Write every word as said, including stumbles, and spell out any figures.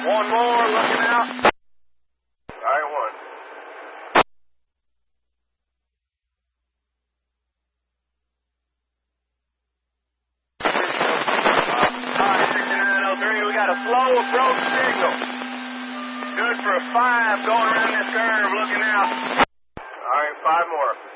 One more, looking out. All right, one. All right, sixty-nine oh three, we got a slow approach signal. Good for a five going around this curve, looking out. All right, five more.